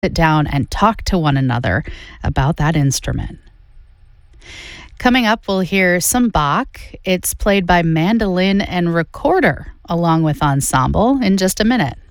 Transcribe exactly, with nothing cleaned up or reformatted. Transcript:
sit down and talk to one another about that instrument. Coming up, we'll hear some Bach. It's played by mandolin and recorder along with ensemble in just a minute.